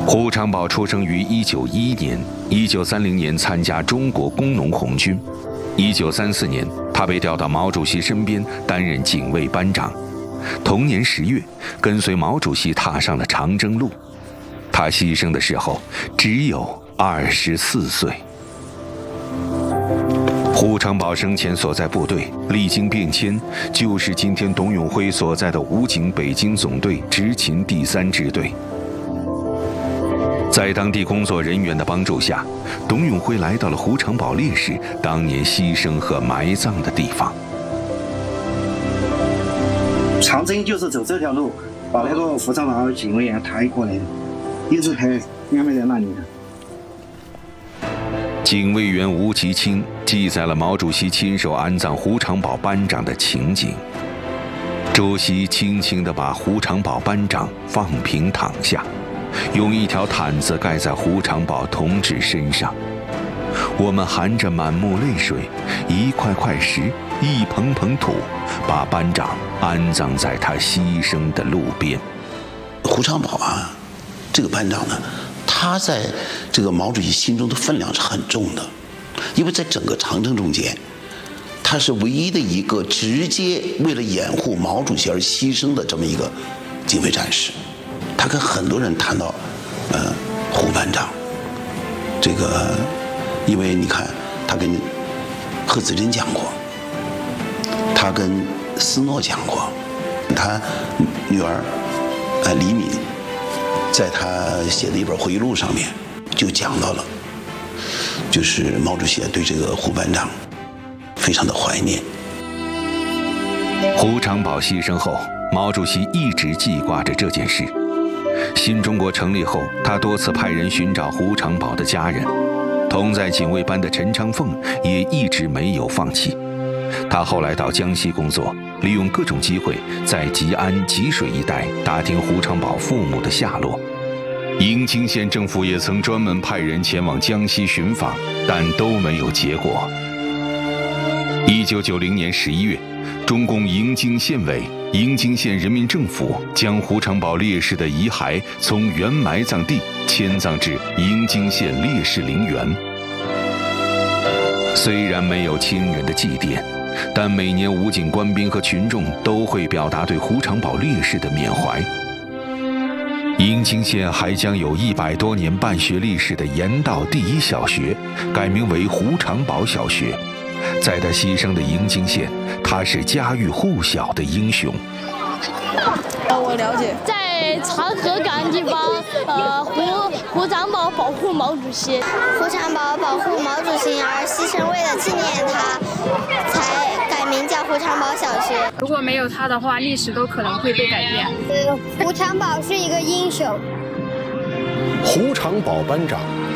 胡长宝出生于1911年，1930年参加中国工农红军。1934年，他被调到毛主席身边担任警卫班长。同年10月，跟随毛主席踏上了长征路。他牺牲的时候只有24岁。胡长宝生前所在部队历经变迁，就是今天董永辉所在的武警北京总队执勤第3支队。在当地工作人员的帮助下，董永辉来到了胡长宝烈士当年牺牲和埋葬的地方。 长征就是走这条路，把那个胡长宝警卫员抬过来的，一直抬，安排在那里的。 警卫员吴其清记载了毛主席亲手安葬胡长宝班长的情景。主席轻轻地把胡长宝班长放平躺下，用一条毯子盖在胡长宝同志身上。我们含着满目泪水，一块块石，一捧捧土，把班长安葬在他牺牲的路边。 胡长宝啊，这个班长呢，他在这个毛主席心中的分量是很重的，因为在整个长征中间，他是唯一的一个直接为了掩护毛主席而牺牲的这么一个警卫战士。他跟很多人谈到，胡班长，这个，因为你看，他跟贺子珍讲过，他跟斯诺讲过，他女儿，李敏，在他写的一本回忆录上面就讲到了，就是毛主席对这个胡班长非常的怀念。 胡长宝牺牲后，毛主席一直记挂着这件事。新中国成立后，他多次派人寻找胡长宝的家人，同在警卫班的陈长凤也一直没有放弃。他后来到江西工作，利用各种机会在吉安、吉水一带打听胡长宝父母的下落。鄞京县政府也曾专门派人前往江西寻访，但都没有结果。1990年11月，中共鄞京县委、鄞京县人民政府将胡长宝烈士的遗骸从原埋葬地迁葬至鄞京县烈士陵园。虽然没有亲人的祭奠，但每年武警官兵和群众都会表达对胡长宝烈士的缅怀。鄞京县还将有100多年办学历史的盐道第1小学改名为胡长宝小学。在他牺牲的鄞京县，他是家喻户晓的英雄。 我了解，在长河港地方，胡长宝保护毛主席， 胡长宝保护毛主席而牺牲，为了纪念他，才改名叫胡长宝小学。 如果没有他的话，历史都可能会被改变。 胡长宝是一个英雄。 胡长宝班长